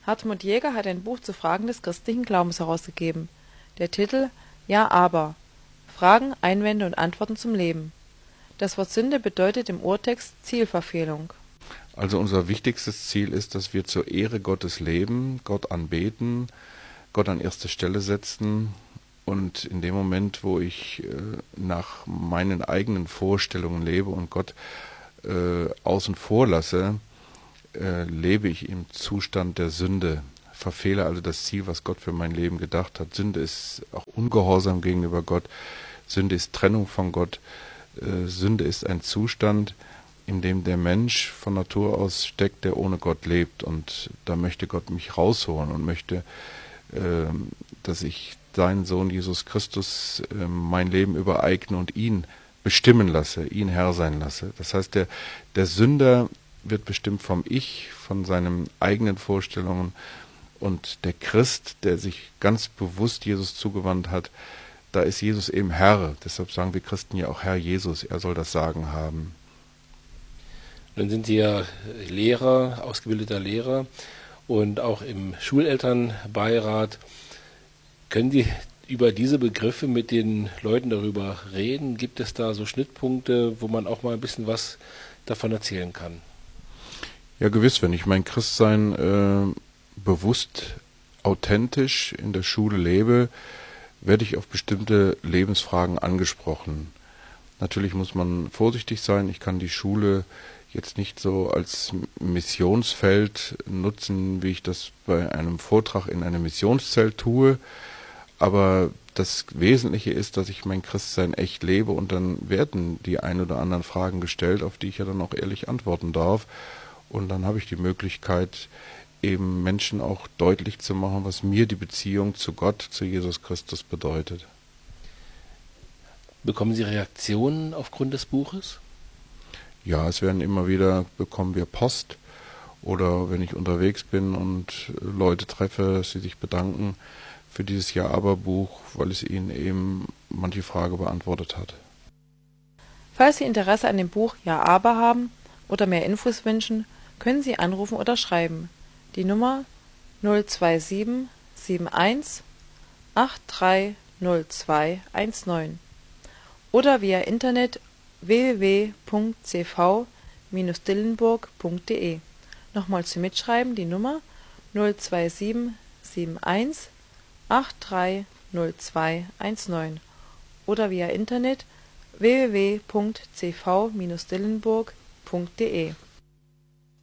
Hartmut Jäger hat ein Buch zu Fragen des christlichen Glaubens herausgegeben. Der Titel Ja, aber. Fragen, Einwände und Antworten zum Leben. Das Wort Sünde bedeutet im Urtext Zielverfehlung. Also unser wichtigstes Ziel ist, dass wir zur Ehre Gottes leben, Gott anbeten, Gott an erste Stelle setzen, und in dem Moment, wo ich nach meinen eigenen Vorstellungen lebe und Gott außen vor lasse, lebe ich im Zustand der Sünde, verfehle also das Ziel, was Gott für mein Leben gedacht hat. Sünde ist auch Ungehorsam gegenüber Gott, Sünde ist Trennung von Gott, Sünde ist ein Zustand, in dem der Mensch von Natur aus steckt, der ohne Gott lebt. Und da möchte Gott mich rausholen und möchte, dass ich seinen Sohn Jesus Christus mein Leben übereigne und ihn bestimmen lasse, ihn Herr sein lasse. Das heißt, der Sünder wird bestimmt vom Ich, von seinen eigenen Vorstellungen, und der Christ, der sich ganz bewusst Jesus zugewandt hat, da ist Jesus eben Herr. Deshalb sagen wir Christen ja auch Herr Jesus, er soll das Sagen haben. Nun sind Sie ja Lehrer, ausgebildeter Lehrer und auch im Schulelternbeirat. Können Sie über diese Begriffe mit den Leuten darüber reden? Gibt es da so Schnittpunkte, wo man auch mal ein bisschen was davon erzählen kann? Ja, gewiss, wenn ich mein Christsein bewusst, authentisch in der Schule lebe, werde ich auf bestimmte Lebensfragen angesprochen. Natürlich muss man vorsichtig sein. Ich kann die Schule jetzt nicht so als Missionsfeld nutzen, wie ich das bei einem Vortrag in einem Missionszelt tue. Aber das Wesentliche ist, dass ich mein Christsein echt lebe, und dann werden die ein oder anderen Fragen gestellt, auf die ich ja dann auch ehrlich antworten darf. Und dann habe ich die Möglichkeit, eben Menschen auch deutlich zu machen, was mir die Beziehung zu Gott, zu Jesus Christus bedeutet. Bekommen Sie Reaktionen aufgrund des Buches? Ja, es werden immer wieder, bekommen wir Post, oder wenn ich unterwegs bin und Leute treffe, sie sich bedanken für dieses Ja-Aber-Buch, weil es ihnen eben manche Frage beantwortet hat. Falls Sie Interesse an dem Buch Ja, aber haben oder mehr Infos wünschen, können Sie anrufen oder schreiben. Die Nummer 027 71 830219 oder via Internet www.cv-dillenburg.de. Nochmal zum Mitschreiben die Nummer 027 71 830219 oder via Internet www.cv-dillenburg.de.